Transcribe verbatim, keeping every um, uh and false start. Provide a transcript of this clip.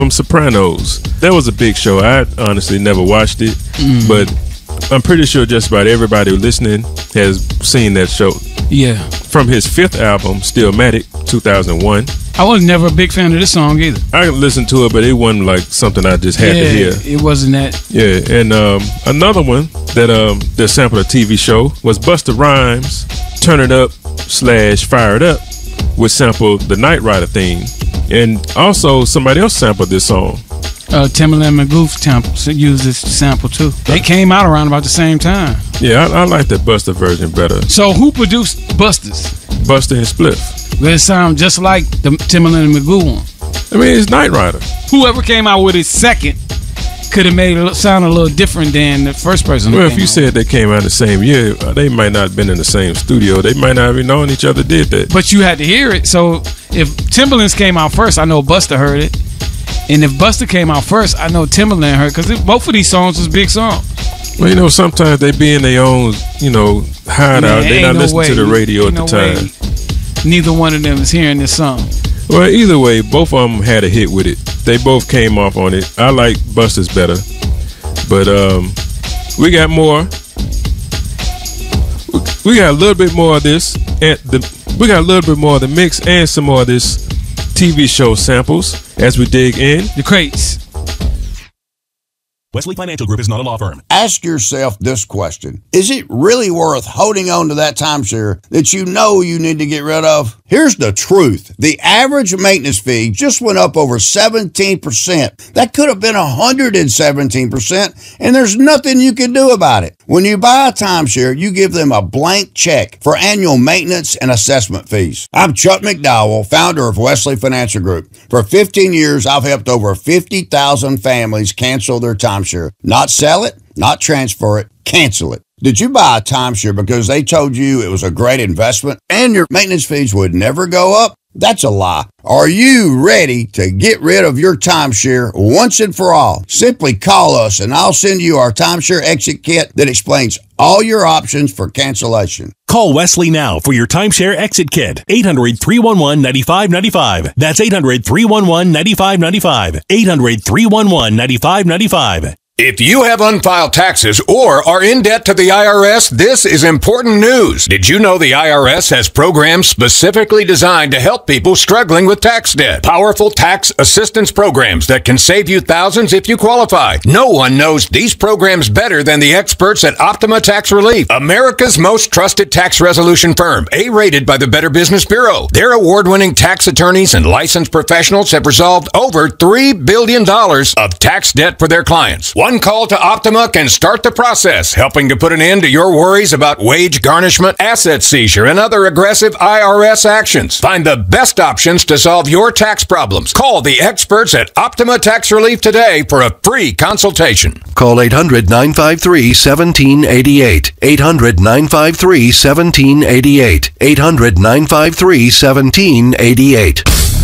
From Sopranos. That was a big show. I honestly never watched it, Mm. but I'm pretty sure just about everybody listening has seen that show. Yeah. From his fifth album, Stillmatic, two thousand one. I was never a big fan of this song either. I listened to it, but it wasn't like something I just had yeah, to hear. It wasn't that. Yeah, and um, another one that um that sampled a T V show was Busta Rhymes, Turn It Up slash Fire It Up, which sampled the Knight Rider theme. And also somebody else sampled this song. Uh, Timbaland and Magoo sample, used this sample too. They came out around about the same time. Yeah, I, I like that Busta version better. So who produced Busta's? Busta and Spliff. But it sound just like the Timbaland and Magoo one. I mean, it's Knight Rider. Whoever came out with it second could have made it sound a little different than the first person. Well, if you said they came out the same year, they might not have been in the same studio. They might not have even known each other did that. But you had to hear it. So if Timbaland's came out first, I know Busta heard it. And if Busta came out first, I know Timbaland heard, because both of these songs was big songs. Well, you know, sometimes they be in their own, you know, hideout. They not no listening way. to the radio Ain't at the no time. way neither one of them is hearing this song. Well, either way, both of them had a hit with it. They both came off on it. I like Busta's better. But um, we got more. We got a little bit more of this. And the, we got a little bit more of the mix and some more of this T V show samples as we dig in. The crates. Wesley Financial Group is not a law firm. Ask yourself this question. Is it really worth holding on to that timeshare that you know you need to get rid of? Here's the truth. The average maintenance fee just went up over seventeen percent. That could have been one hundred seventeen percent, and there's nothing you can do about it. When you buy a timeshare, you give them a blank check for annual maintenance and assessment fees. I'm Chuck McDowell, founder of Wesley Financial Group. For fifteen years, I've helped over fifty thousand families cancel their timeshare. Not sell it, not transfer it, cancel it. Did you buy a timeshare because they told you it was a great investment and your maintenance fees would never go up? That's a lie. Are you ready to get rid of your timeshare once and for all? Simply call us and I'll send you our timeshare exit kit that explains all your options for cancellation. Call Wesley now for your timeshare exit kit. eight hundred, three one one, nine five nine five. That's eight hundred, three one one, nine five nine five. eight hundred, three one one, nine five nine five. If you have unfiled taxes or are in debt to the I R S, this is important news. Did you know the I R S has programs specifically designed to help people struggling with tax debt? Powerful tax assistance programs that can save you thousands if you qualify. No one knows these programs better than the experts at Optima Tax Relief, America's most trusted tax resolution firm, A-rated by the Better Business Bureau. Their award-winning tax attorneys and licensed professionals have resolved over three billion dollars of tax debt for their clients. One call to Optima can start the process, helping to put an end to your worries about wage garnishment, asset seizure, and other aggressive I R S actions. Find the best options to solve your tax problems. Call the experts at Optima Tax Relief today for a free consultation. Call eight hundred, nine five three, one seven eight eight. eight hundred, nine five three, one seven eight eight. eight hundred, nine five three, one seven eight eight.